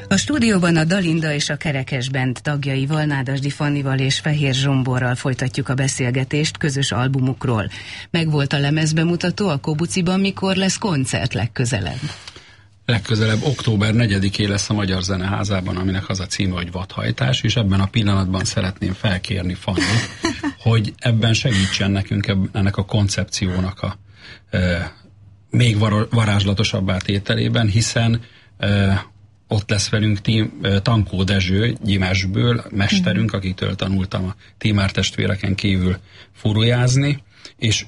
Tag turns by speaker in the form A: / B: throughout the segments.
A: A stúdióban a Dalinda és a Kerekes Band tagjaival, Nádasdy Fannival és Fehér Zsomborral folytatjuk a beszélgetést közös albumukról. Megvolt a lemezbemutató a Kobuciban, mikor lesz koncert legközelebb?
B: Legközelebb október 4-én lesz a Magyar Zeneházában, aminek az a címe, hogy Vadhajtás, és ebben a pillanatban szeretném felkérni Fanni, hogy ebben segítsen nekünk ennek a koncepciónak a még varázslatosabbá tételében, hiszen ott lesz velünk Tankó Dezső Gyimesből, mesterünk, akitől tanultam a Tímár testvéreken kívül furujázni, és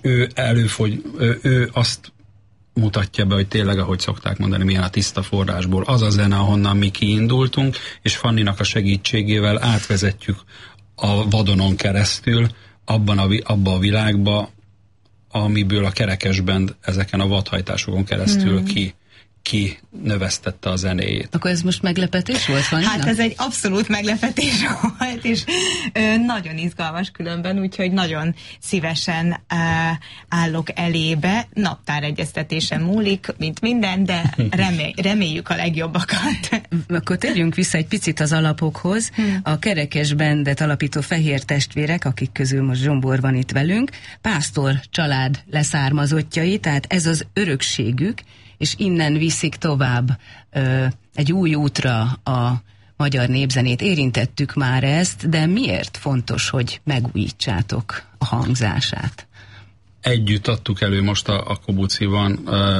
B: ő azt mutatja be, hogy tényleg, ahogy szokták mondani, milyen a tiszta forrásból az a zene, ahonnan mi kiindultunk, és Fanninak a segítségével átvezetjük a vadonon keresztül abba a világba, amiből a Kerekes Band ezeken a vadhajtásokon keresztül ki növesztette a zenéjét.
A: Akkor ez most meglepetés volt, Fanninak?
C: Hát ez egy abszolút meglepetés volt, és nagyon izgalmas különben, úgyhogy nagyon szívesen állok elébe. Naptáregyeztetésen múlik, mint minden, de reméljük a legjobbakat.
A: Akkor térjünk vissza egy picit az alapokhoz. A Kerekes Bandet alapító fehér testvérek, akik közül most Zsombor van itt velünk, pásztor család leszármazottjai, tehát ez az örökségük, és innen viszik tovább egy új útra a magyar népzenét. Érintettük már ezt, de miért fontos, hogy megújítsátok a hangzását?
B: Együtt adtuk elő most a Kobuciban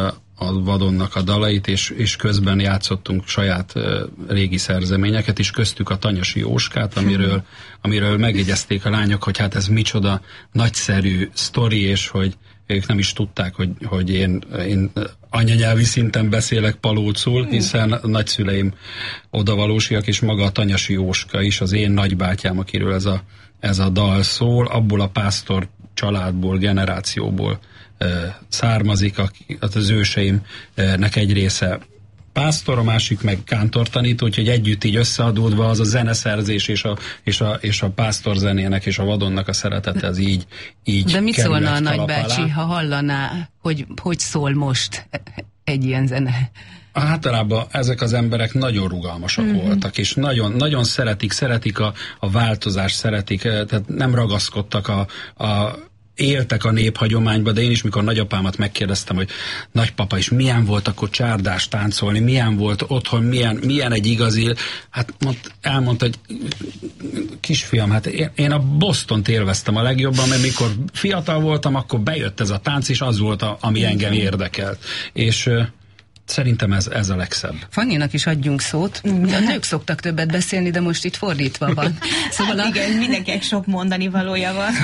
B: a vadonnak a dalait, és közben játszottunk saját régi szerzeményeket, és köztük a Tanyasi Jóskát, amiről megjegyezték a lányok, hogy hát ez micsoda nagyszerű sztori, és hogy ők nem is tudták, hogy én anyanyelvi szinten beszélek palócul, hiszen a nagyszüleim odavalósiak, és maga a Tanyasi Jóska is, az én nagybátyám, akiről ez a dal szól, abból a pásztor családból, generációból származik, az őseimnek egy része pásztor, a másik meg kántortanító, úgyhogy együtt így összeadódva az a zeneszerzés és a pásztor zenének és a vadonnak a szeretete, az így
A: de mit szólna a nagybácsi, ha hallaná, hogy szól most egy ilyen zene?
B: Általában ezek az emberek nagyon rugalmasak voltak, és nagyon, nagyon szeretik a változást, tehát nem ragaszkodtak éltek a néphagyományba, de én is, mikor nagyapámat megkérdeztem, hogy nagypapa is milyen volt akkor csárdás táncolni, milyen volt otthon, milyen egy igazi, hát elmondta, hogy kisfiam, hát én a Bostont élveztem a legjobban, mert mikor fiatal voltam, akkor bejött ez a tánc, és az volt, ami engem érdekelt. És szerintem ez a legszebb.
A: Fanninak is adjunk szót. A nők szoktak többet beszélni, de most itt fordítva van.
C: Szóval igen, mindenkinek sok mondani valója van.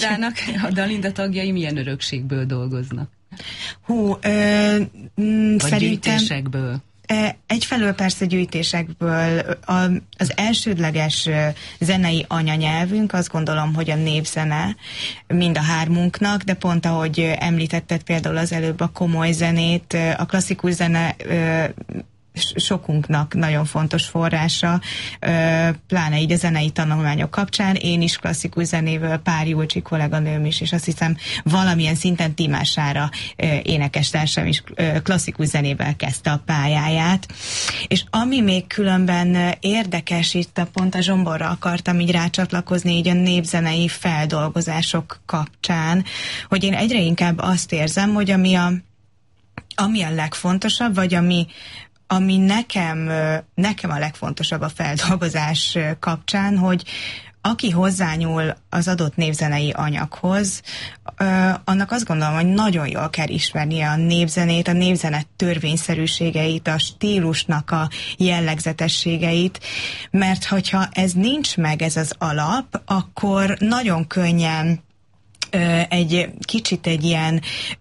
A: A Dalinda tagjai milyen örökségből dolgoznak?
C: Szerintem
A: gyűjtésekből?
C: Egyfelől persze gyűjtésekből. Az elsődleges zenei anyanyelvünk, azt gondolom, hogy a népzene mind a hármunknak, de pont ahogy említetted például az előbb a komoly zenét, a klasszikus zene sokunknak nagyon fontos forrása, pláne így a zenei tanulmányok kapcsán. Én is klasszikus zenével, Pár Júlcsi kolléganőm is, és azt hiszem valamilyen szinten Timására énekestársam is klasszikus zenével kezdte a pályáját. És ami még különben érdekes, itt pont a Zsomborra akartam így rácsatlakozni így a népzenei feldolgozások kapcsán, hogy én egyre inkább azt érzem, hogy ami a legfontosabb, vagy ami nekem a legfontosabb a feldolgozás kapcsán, hogy aki hozzányúl az adott népzenei anyaghoz, annak azt gondolom, hogy nagyon jól kell ismernie a népzenét, a népzene törvényszerűségeit, a stílusnak a jellegzetességeit, mert hogyha ez nincs meg, ez az alap, akkor nagyon könnyen egy kicsit egy ilyen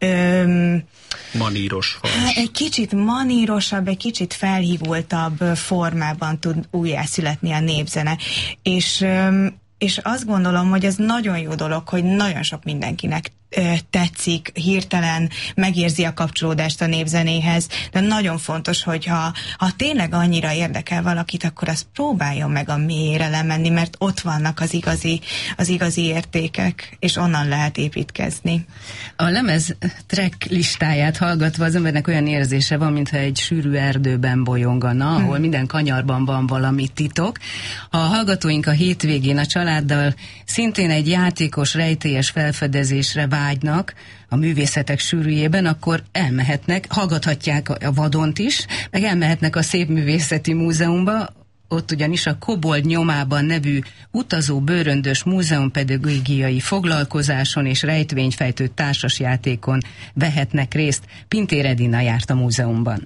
B: maníros fals.
C: Egy kicsit manírosabb, egy kicsit felhívultabb formában tud újjászületni a népzene. És azt gondolom, hogy ez nagyon jó dolog, hogy nagyon sok mindenkinek tetszik, hirtelen megérzi a kapcsolódást a népzenéhez, de nagyon fontos, hogy ha tényleg annyira érdekel valakit, akkor azt próbáljon meg a mélyére lemenni, mert ott vannak az igazi értékek, és onnan lehet építkezni.
A: A lemez track listáját hallgatva az embernek olyan érzése van, mintha egy sűrű erdőben bolyongana, ahol minden kanyarban van valami titok. A hallgatóink a hétvégén a családdal szintén egy játékos, rejtélyes felfedezésre vágynak a művészetek sűrűjében, akkor elmehetnek, hallgathatják a Vadont is, meg elmehetnek a Szépművészeti Múzeumba, ott ugyanis a Kobold nyomában nevű utazó bőröndös múzeumpedagógiai foglalkozáson és rejtvényfejtő társasjátékon vehetnek részt. Pintér Edina járt a múzeumban.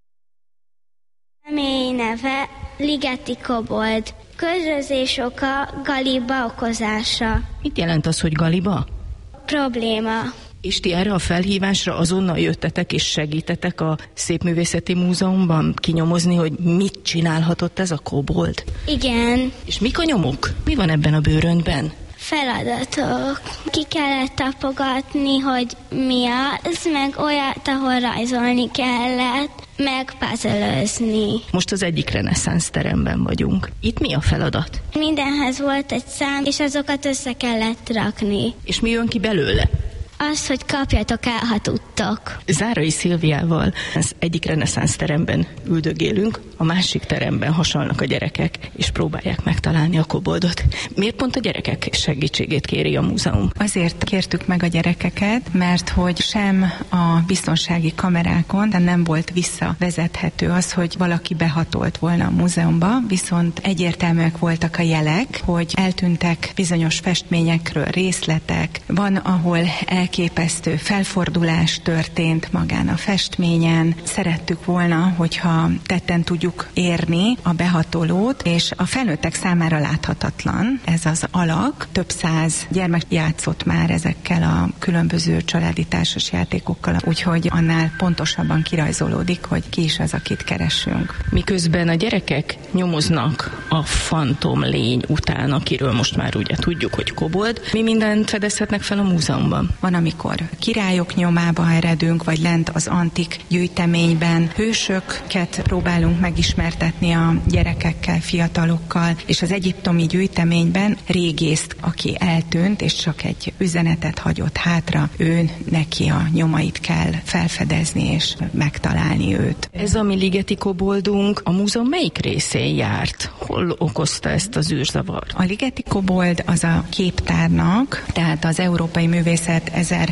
D: Személy neve Ligeti Kobold. Közözés oka galiba okozása.
E: Mit jelent az, hogy galiba?
D: Probléma.
E: És ti erre a felhívásra azonnal jöttetek és segítetek a Szépművészeti Múzeumban kinyomozni, hogy mit csinálhatott ez a kobold?
D: Igen.
E: És mik a nyomok? Mi van ebben a bőröndben?
D: Feladatok. Ki kellett tapogatni, hogy mi az, meg olyat, ahol rajzolni kellett, meg puzzle-özni.
E: Most az egyik reneszánsz teremben vagyunk. Itt mi a feladat?
D: Mindenhez volt egy szám, és azokat össze kellett rakni.
E: És mi jön ki belőle?
D: Az, hogy kapjatok el, ha tudtok.
E: Zárai Szilviával az egyik reneszánsz teremben üldögélünk, a másik teremben hasalnak a gyerekek, és próbálják megtalálni a koboldot. Miért pont a gyerekek segítségét kéri a múzeum?
C: Azért kértük meg a gyerekeket, mert hogy sem a biztonsági kamerákon nem volt visszavezethető az, hogy valaki behatolt volna a múzeumba, viszont egyértelműek voltak a jelek, hogy eltűntek bizonyos festményekről részletek, van, ahol elképesztő felfordulás történt magán a festményen. Szerettük volna, hogyha tetten tudjuk érni a behatolót, és a felnőttek számára láthatatlan ez az alak. Több száz gyermek játszott már ezekkel a különböző családi társasjátékokkal, úgyhogy annál pontosabban kirajzolódik, hogy ki is az, akit keresünk.
E: Miközben a gyerekek nyomoznak a fantom lény után, akiről most már ugye tudjuk, hogy kobold, mi mindent fedezhetnek fel a múzeumban?
C: Van, amikor királyok nyomába eredünk, vagy lent az antik gyűjteményben hősöket próbálunk megismertetni a gyerekekkel, fiatalokkal, és az egyiptomi gyűjteményben régészt, aki eltűnt, és csak egy üzenetet hagyott hátra, neki a nyomait kell felfedezni, és megtalálni őt.
E: Ez a mi ligeti koboldunk a múzeum melyik részén járt? Hol okozta ezt az űrzavart?
C: A ligeti kobold az a képtárnak, tehát az európai művészet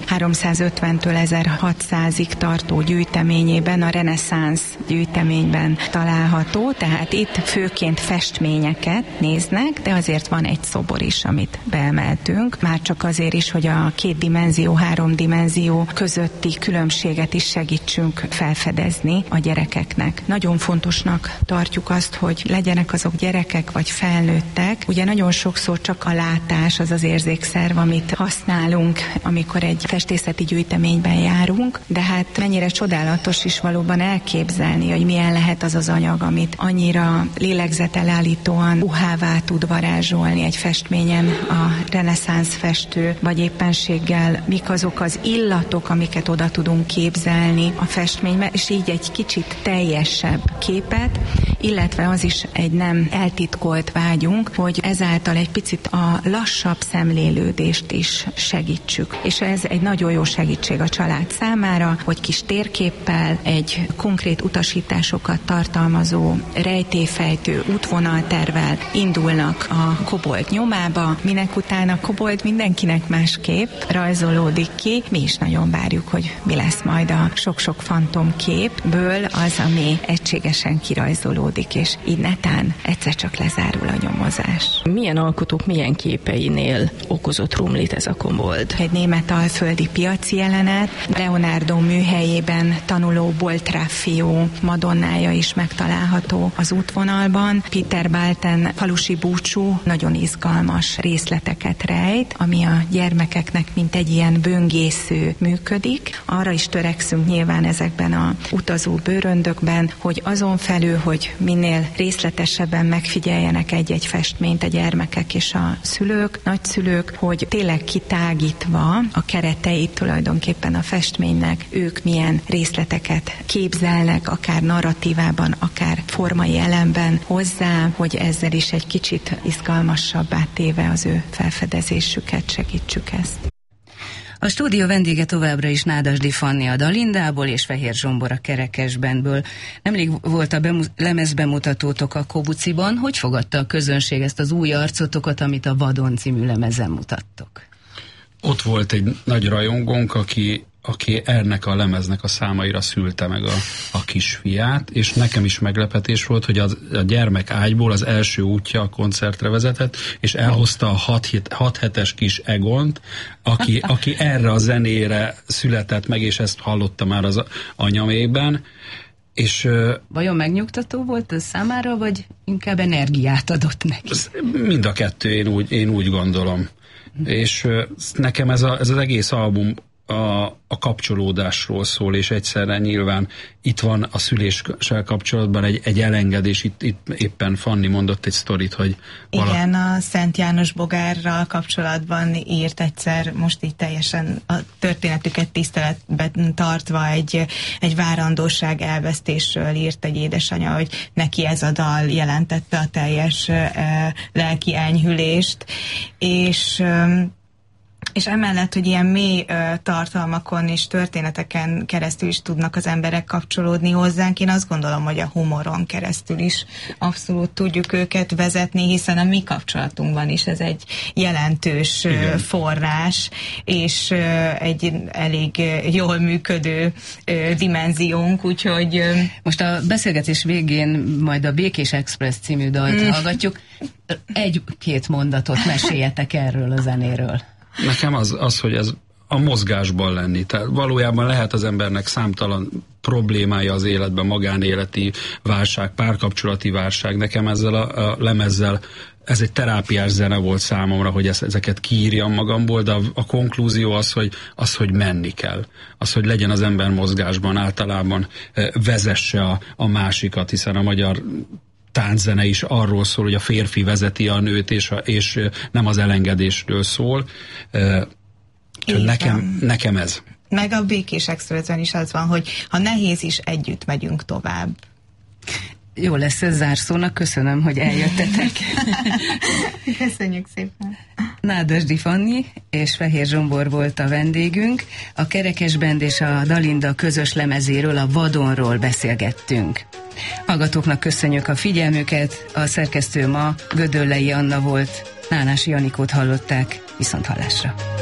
C: 1350-től 1600-ig tartó gyűjteményében, a reneszánsz gyűjteményben található, tehát itt főként festményeket néznek, de azért van egy szobor is, amit beemeltünk, már csak azért is, hogy a 2 dimenzió, 3 dimenzió közötti különbséget is segítsünk felfedezni a gyerekeknek. Nagyon fontosnak tartjuk azt, hogy legyenek azok gyerekek vagy felnőttek. Ugye nagyon sokszor csak a látás az az érzékszerv, amit használunk, amikor egy festészeti gyűjteményben járunk, de hát mennyire csodálatos is valóban elképzelni, hogy milyen lehet az az anyag, amit annyira lélegzetelállítóan puhává tud varázsolni egy festményen a reneszánsz festő, vagy éppenséggel mik azok az illatok, amiket oda tudunk képzelni a festménybe, és így egy kicsit teljesebb képet, illetve az is egy nem eltitkolt vágyunk, hogy ezáltal egy picit a lassabb szemlélődést is segítsük. És ez egy nagyon jó segítség a család számára, hogy kis térképpel egy konkrét utasításokat tartalmazó rejtélyfejtő útvonaltervvel indulnak a kobold nyomába, minek után a kobold mindenkinek másképp rajzolódik ki. Mi is nagyon várjuk, hogy mi lesz majd a sok-sok fantom képből az, ami egységesen kirajzolódik, és így netán egyszer csak lezárul a nyomozás.
E: Milyen alkotók, milyen képeinél okozott rumlit ez a kobold?
C: Egy német alföldi piaci jelenet, Leonardo műhelyében tanuló Boltraffio madonnája is megtalálható az útvonalban. Peter Balten falusi búcsú nagyon izgalmas részleteket rejt, ami a gyermekeknek mint egy ilyen böngésző működik. Arra is törekszünk nyilván ezekben a utazó bőröndökben, hogy azon felül, hogy minél részletesebben megfigyeljenek egy-egy festményt a gyermekek és a szülők, nagyszülők, hogy tényleg kitágítva a
F: kereteit tulajdonképpen a festménynek, ők milyen részleteket képzelnek, akár narratívában, akár formai elemben hozzá, hogy ezzel is egy kicsit izgalmasabbá téve az ő felfedezésüket segítsük ezt.
A: A stúdió vendége továbbra is Nádasdy Fanni a Dalindából és Fehér Zsombor a Kerekesbenből. Nemrég volt a lemezbemutatótok a Kobuciban. Hogy fogadta a közönség ezt az új arcotokat, amit a Vadon című lemezen mutattok?
B: Ott volt egy nagy rajongónk, aki ennek a lemeznek a számaira szülte meg a kisfiát, és nekem is meglepetés volt, hogy a gyermek ágyból az első útja a koncertre vezetett, és elhozta a 6 hetes kis Egont, aki erre a zenére született meg, és ezt hallotta már az anyamében. És,
A: vajon megnyugtató volt ez számára, vagy inkább energiát adott neki?
B: Mind a kettő, én úgy gondolom. És nekem ez az egész album a kapcsolódásról szól, és egyszerre nyilván itt van a szüléssel kapcsolatban egy elengedés, itt éppen Fanni mondott egy sztorit, hogy
C: igen, a Szent János bogárral kapcsolatban írt egyszer, most így teljesen a történetüket tiszteletben tartva egy várandóság elvesztésről írt egy édesanyja, hogy neki ez a dal jelentette a teljes lelki enyhülést, és emellett, hogy ilyen mély tartalmakon és történeteken keresztül is tudnak az emberek kapcsolódni hozzánk, én azt gondolom, hogy a humoron keresztül is abszolút tudjuk őket vezetni, hiszen a mi kapcsolatunkban is ez egy jelentős forrás, és egy elég jól működő dimenziónk, úgyhogy...
A: Most a beszélgetés végén majd a Békés Express című dalt hallgatjuk. Egy-két mondatot meséljetek erről a zenéről.
B: Nekem az, hogy ez a mozgásban lenni. Tehát valójában lehet az embernek számtalan problémája az életben, magánéleti válság, párkapcsolati válság. Nekem ezzel a lemezzel ez egy terápiás zene volt számomra, hogy ezeket kiírjam magamból, de a konklúzió az, hogy menni kell. Az, hogy legyen az ember mozgásban, általában vezesse a másikat, hiszen a magyar tánczene is arról szól, hogy a férfi vezeti a nőt, és nem az elengedésről szól. Nekem ez.
C: Meg a Békés Expressben is az van, hogy ha nehéz is, együtt megyünk tovább.
A: Jó lesz ez zárszónak, köszönöm, hogy eljöttetek.
C: Köszönjük szépen.
A: Nádasdy Fanni és Fehér Zsombor volt a vendégünk. A Kerekesbend és a Dalinda közös lemezéről, a Vadonról beszélgettünk. Hallgatóknak köszönjük a figyelmüket, a szerkesztő ma Gödöllei Anna volt, Nánási Anikót hallották, viszonthallásra.